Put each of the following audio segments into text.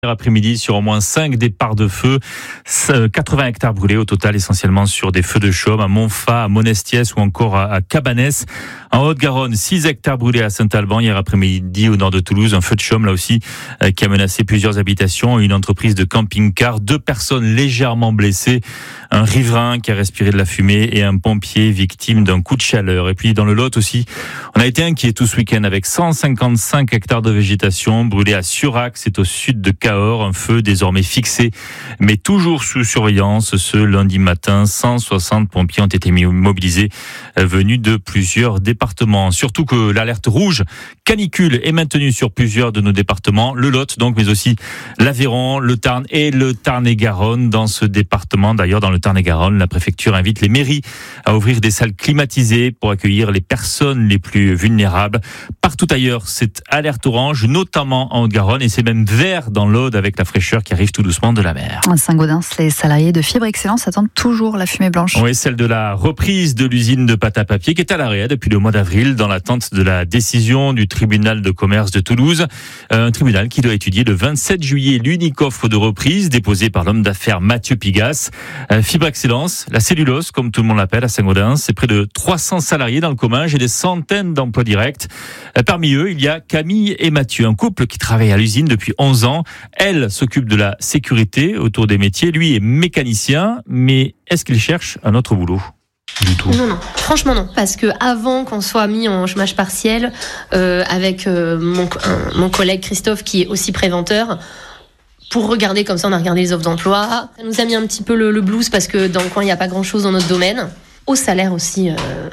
Après-midi sur au moins 5 départs de feu, 80 hectares brûlés au total, essentiellement sur des feux de chaume à Montfa, à Monestiès ou encore à Cabanès. En Haute-Garonne, 6 hectares brûlés à Saint-Alban hier après-midi au nord de Toulouse. Un feu de chaume là aussi qui a menacé plusieurs habitations, une entreprise de camping-car, 2 personnes légèrement blessées, un riverain qui a respiré de la fumée et un pompier victime d'un coup de chaleur. Et puis dans le Lot aussi, on a été inquiets tout ce week-end avec 155 hectares de végétation brûlés à Surac, c'est au sud de Cahors, un feu désormais fixé, mais toujours sous surveillance. Ce lundi matin, 160 pompiers ont été mobilisés, venus de plusieurs départements. Surtout que l'alerte rouge canicule est maintenue sur plusieurs de nos départements, le Lot donc, mais aussi l'Aveyron, le Tarn et le Tarn-et-Garonne. Dans ce département, d'ailleurs, dans le Tarn-et-Garonne, la préfecture invite les mairies à ouvrir des salles climatisées pour accueillir les personnes les plus vulnérables. Partout ailleurs, c'est alerte orange, notamment en Haute-Garonne, et c'est même vert dans l'Aude avec la fraîcheur qui arrive tout doucement de la mer. À Saint-Gaudens, les salariés de Fibre Excellence attendent toujours la fumée blanche. Oui, celle de la reprise de l'usine de pâte à papier qui est à l'arrêt depuis le mois d'avril dans l'attente de la décision du tribunal de commerce de Toulouse. Un tribunal qui doit étudier le 27 juillet l'unique offre de reprise déposée par l'homme d'affaires Mathieu Pigas. Fibre Excellence, la cellulose comme tout le monde l'appelle à Saint-Gaudens, c'est près de 300 salariés dans le comminges et des centaines d'emplois directs. Parmi eux, il y a Camille et Mathieu, un couple qui travaille à l'usine depuis 11 ans. Elle s'occupe de la sécurité autour des métiers. Lui est mécanicien, mais est-ce qu'il cherche un autre boulot ? Du tout. Non, franchement non. Parce que avant qu'on soit mis en chômage partiel, avec mon collègue Christophe qui est aussi préventeur, pour regarder comme ça, on a regardé les offres d'emploi. Ça nous a mis un petit peu le blues parce que dans le coin, il n'y a pas grand-chose dans notre domaine. Au salaire aussi.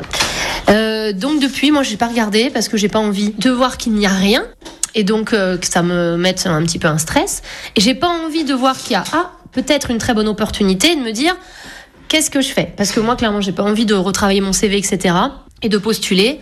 Donc depuis, moi, j'ai pas regardé parce que j'ai pas envie de voir qu'il n'y a rien. Et donc que ça me mette un petit peu un stress. Et j'ai pas envie de voir qu'il y a peut-être une très bonne opportunité et de me dire qu'est-ce que je fais ? Parce que moi, clairement, j'ai pas envie de retravailler mon CV, etc. et de postuler.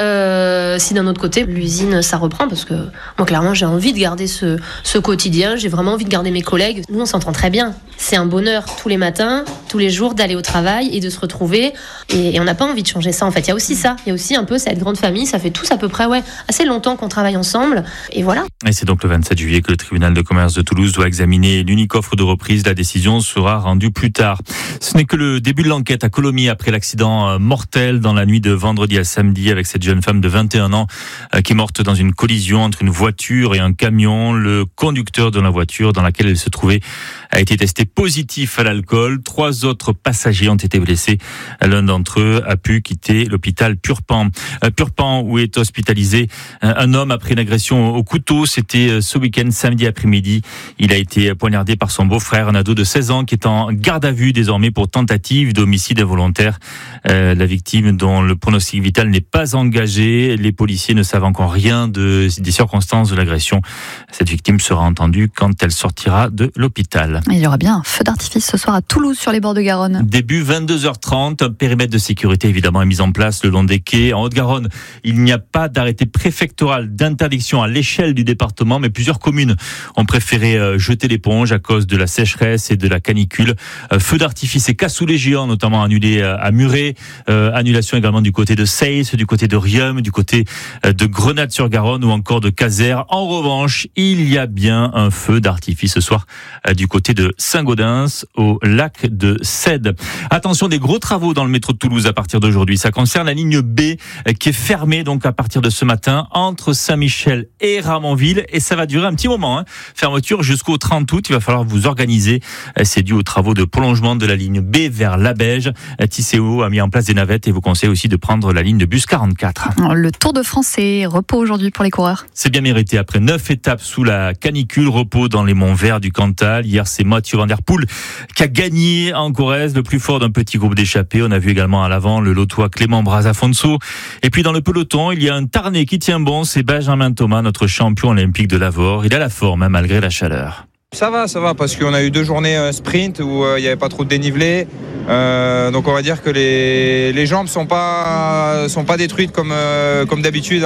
Si d'un autre côté, l'usine, ça reprend, parce que moi, clairement, j'ai envie de garder ce quotidien. J'ai vraiment envie de garder mes collègues. Nous, on s'entend très bien. C'est un bonheur tous les matins, tous les jours, d'aller au travail et de se retrouver. Et on n'a pas envie de changer ça, en fait. Il y a aussi ça. Il y a aussi un peu cette grande famille. Ça fait tous à peu près, assez longtemps qu'on travaille ensemble. Et voilà. Et c'est donc le 27 juillet que le tribunal de commerce de Toulouse doit examiner l'unique offre de reprise. La décision sera rendue plus tard. Ce n'est que le début de l'enquête à Colomiers après l'accident mortel dans la nuit de vendredi à samedi avec cette jeune femme de 21 ans qui est morte dans une collision entre une voiture et un camion. Le conducteur de la voiture dans laquelle elle se trouvait a été testé positif à l'alcool. 3 autres passagers ont été blessés. L'un d'entre eux a pu quitter l'hôpital Purpan. Purpan, où est hospitalisé un homme après une agression au couteau. C'était ce week-end, samedi après-midi. Il a été poignardé par son beau-frère, un ado de 16 ans qui est en garde à vue désormais pour tentative d'homicide involontaire. La victime, dont le pronostic vital n'est pas engagé. Les policiers ne savent encore rien des circonstances de l'agression. Cette victime sera entendue quand elle sortira de l'hôpital. Il y aura bien un feu d'artifice ce soir à Toulouse sur les bords de Garonne. Début 22h30, un périmètre de sécurité évidemment est mis en place le long des quais. En Haute-Garonne, il n'y a pas d'arrêté préfectoral d'interdiction à l'échelle du département, mais plusieurs communes ont préféré jeter l'éponge à cause de la sécheresse et de la canicule. Feu d'artifice et cassoulet géant notamment annulé à Muret. Annulation également du côté de Seyss, du côté de Riom, du côté de Grenade-sur-Garonne ou encore de Caser. En revanche, il y a bien un feu d'artifice ce soir du côté de Saint-Gaudens au lac de Cède. Attention, des gros travaux dans le métro de Toulouse à partir d'aujourd'hui. Ça concerne la ligne B qui est fermée donc à partir de ce matin entre Saint-Michel et Ramonville et ça va durer un petit moment. Fermeture jusqu'au 30 août. Il va falloir vous organiser. C'est dû aux travaux de prolongement de la ligne B vers Labège. Tisséo a mis en place des navettes et vous conseille aussi de prendre la ligne de bus 44. Le Tour de France est repos aujourd'hui pour les coureurs. C'est bien mérité. Après 9 étapes sous la canicule, repos dans les monts verts du Cantal. Hier, c'est Mathieu Van Der Poel qui a gagné en Corrèze, le plus fort d'un petit groupe d'échappés. On a vu également à l'avant le Lotois Clément Brazafonso. Et puis dans le peloton, il y a un Tarnais qui tient bon, c'est Benjamin Thomas, notre champion olympique de l'Avor. Il a la forme malgré la chaleur. Ça va, parce qu'on a eu 2 journées sprint où il n'y avait pas trop de dénivelé. Donc on va dire que les jambes sont pas détruites comme d'habitude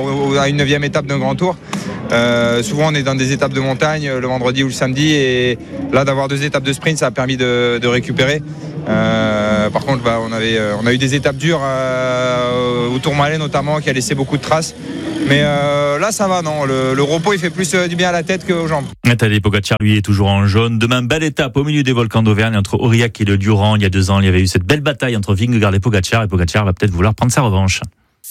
à une 9e étape d'un grand tour. Souvent on est dans des étapes de montagne le vendredi ou le samedi et là d'avoir 2 étapes de sprint ça a permis de récupérer. Par contre, on a eu des étapes dures au Tourmalet notamment, qui a laissé beaucoup de traces. Mais là, ça va, non. Le repos, il fait plus du bien à la tête qu'aux jambes. Tadej Pogacar, lui, est toujours en jaune. Demain, belle étape au milieu des volcans d'Auvergne entre Aurillac et le Durand. Il y a 2 ans, il y avait eu cette belle bataille entre Vingegaard et Pogacar va peut-être vouloir prendre sa revanche.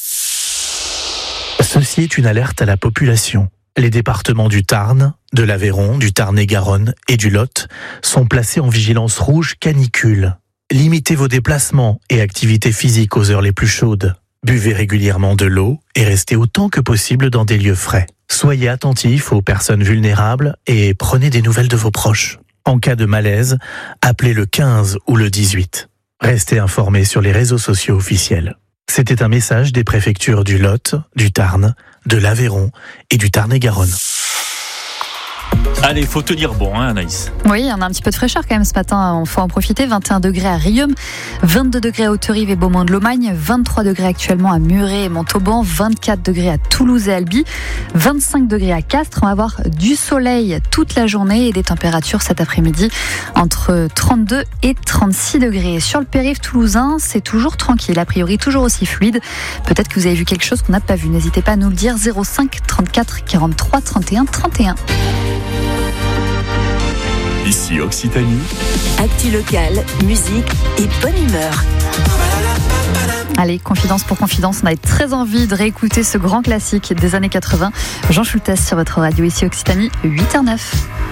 Ceci est une alerte à la population. Les départements du Tarn, de l'Aveyron, du Tarn-et-Garonne et du Lot sont placés en vigilance rouge canicule. Limitez vos déplacements et activités physiques aux heures les plus chaudes. Buvez régulièrement de l'eau et restez autant que possible dans des lieux frais. Soyez attentifs aux personnes vulnérables et prenez des nouvelles de vos proches. En cas de malaise, appelez le 15 ou le 18. Restez informés sur les réseaux sociaux officiels. C'était un message des préfectures du Lot, du Tarn, de l'Aveyron et du Tarn-et-Garonne. Allez, faut tenir bon, Anaïs. Oui, il y en a un petit peu de fraîcheur quand même ce matin. Il faut en profiter. 21 degrés à Riom, 22 degrés à Haute-Rive et Beaumont-de-Lomagne, 23 degrés actuellement à Muret et Montauban, 24 degrés à Toulouse et Albi, 25 degrés à Castres. On va avoir du soleil toute la journée et des températures cet après-midi entre 32 et 36 degrés. Sur le périph' toulousain, c'est toujours tranquille, a priori toujours aussi fluide. Peut-être que vous avez vu quelque chose qu'on n'a pas vu. N'hésitez pas à nous le dire. 05 34 43 31 31. Ici Occitanie. Actu locale, musique et bonne humeur. Allez, confidence pour confidence, on avait très envie de réécouter ce grand classique des années 80. Jean Schultes sur votre radio ici Occitanie, 8h09.